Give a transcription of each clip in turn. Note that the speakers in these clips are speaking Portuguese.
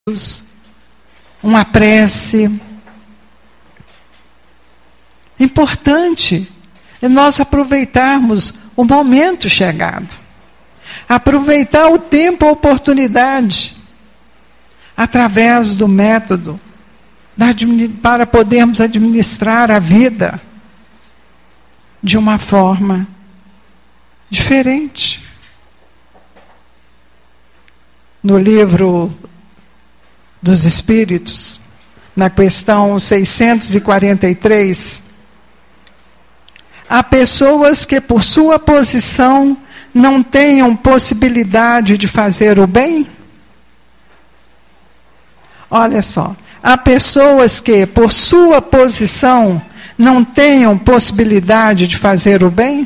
uma prece. Importante é nós aproveitarmos o momento chegado. Aproveitar o tempo, a oportunidade, através do método, para podermos administrar a vida de uma forma diferente. No livro dos Espíritos, na questão 643, há pessoas que, por sua posição, não tenham possibilidade de fazer o bem? Olha só, há pessoas que, por sua posição, não tenham possibilidade de fazer o bem?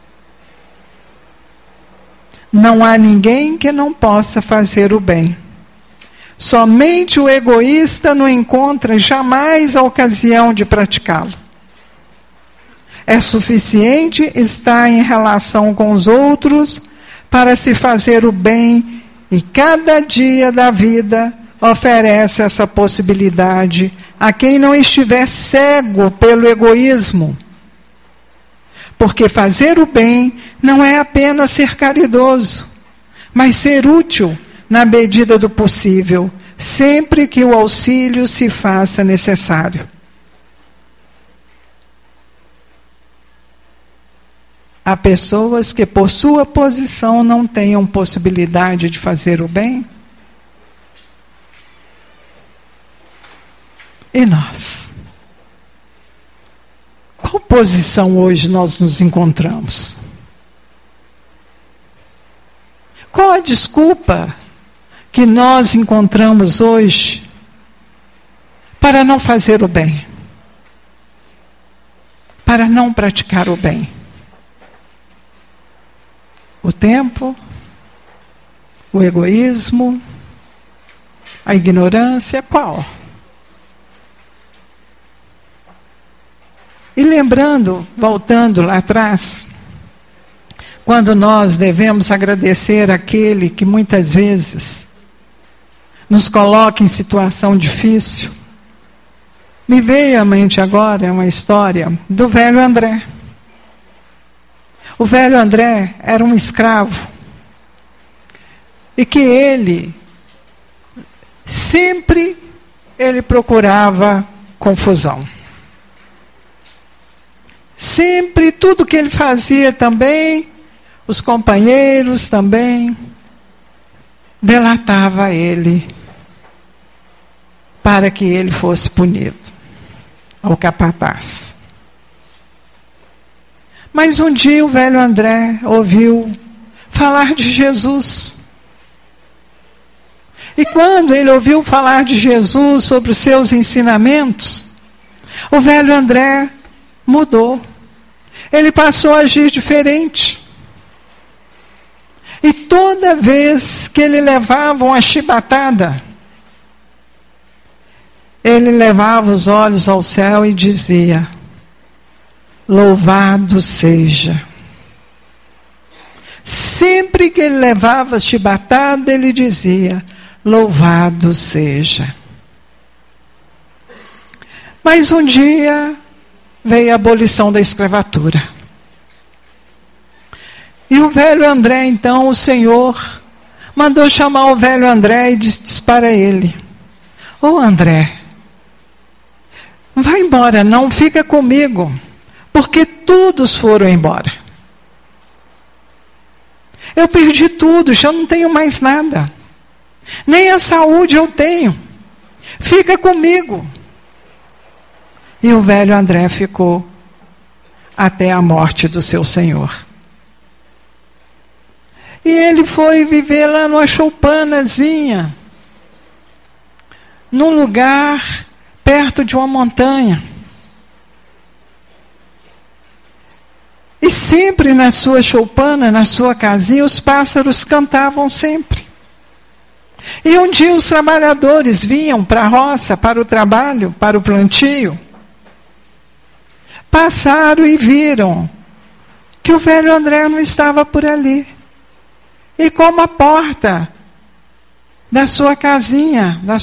Não há ninguém que não possa fazer o bem. Somente o egoísta não encontra jamais a ocasião de praticá-lo. É suficiente estar em relação com os outros para se fazer o bem, e cada dia da vida oferece essa possibilidade a quem não estiver cego pelo egoísmo. Porque fazer o bem não é apenas ser caridoso, mas ser útil na medida do possível, sempre que o auxílio se faça necessário. Há pessoas que, por sua posição, não tenham possibilidade de fazer o bem. E nós? Qual posição hoje nós nos encontramos? Qual a desculpa que nós encontramos hoje para não fazer o bem? Para não praticar o bem? O tempo, o egoísmo, a ignorância, qual? E lembrando, voltando lá atrás, quando nós devemos agradecer aquele que muitas vezes nos coloca em situação difícil, me veio à mente agora uma história do velho André. O velho André era um escravo, e que ele sempre procurava confusão. Sempre, tudo que ele fazia também, os companheiros também, delatava ele, para que ele fosse punido, ao capataz. Mas um dia o velho André ouviu falar de Jesus. E quando ele ouviu falar de Jesus, sobre os seus ensinamentos, o velho André mudou. Ele passou a agir diferente. E toda vez que ele levava uma chibatada, ele levava os olhos ao céu e dizia: louvado seja. Sempre que ele levava chibatada, ele dizia: louvado seja. Mas um dia veio a abolição da escravatura. E o velho André, então, o Senhor mandou chamar o velho André e disse para ele: ô André, vai embora, não fica comigo, porque todos foram embora. Eu perdi tudo, já não tenho mais nada. Nem a saúde eu tenho. Fica comigo. E o velho André ficou até a morte do seu senhor. E ele foi viver lá numa choupanazinha, num lugar perto de uma montanha. E sempre na sua choupana, na sua casinha, os pássaros cantavam sempre. E um dia os trabalhadores vinham para a roça, para o trabalho, para o plantio. Passaram e viram que o velho André não estava por ali. E como a porta da sua casinha, da